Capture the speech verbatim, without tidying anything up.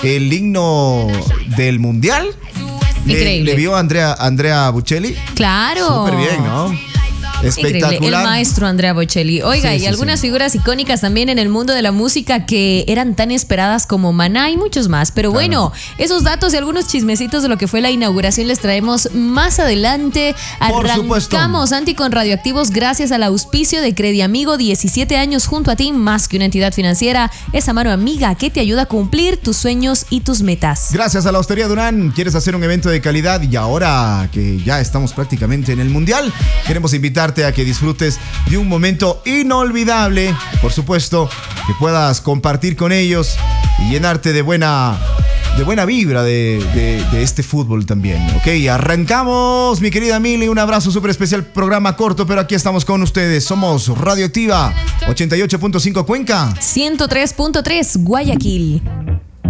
el himno del Mundial. Increíble. ¿Le, le vio a Andrea, Andrea Bocelli? Claro. Súper bien, ¿no? Espectacular. Increíble. El maestro Andrea Bocelli. Oiga, Sí, y sí, algunas sí. figuras icónicas también en el mundo de la música que eran tan esperadas como Maná y muchos más. Pero Claro. bueno, esos datos y algunos chismecitos de lo que fue la inauguración les traemos más adelante. Por supuesto. Arrancamos Anti con Radioactivos gracias al auspicio de Crediamigo, diecisiete años junto a ti, más que una entidad financiera, esa mano amiga que te ayuda a cumplir tus sueños y tus metas. Gracias a la Hostería Durán, quieres hacer un evento de calidad y ahora que ya estamos prácticamente en el Mundial, queremos invitarte a que disfrutes de un momento inolvidable, por supuesto, que puedas compartir con ellos y llenarte de buena, de buena vibra de, de, de este fútbol también. Ok, arrancamos, mi querida Mili, un abrazo súper especial, programa corto, pero aquí estamos con ustedes. Somos Radioactiva, ochenta y ocho punto cinco Cuenca, ciento tres punto tres Guayaquil.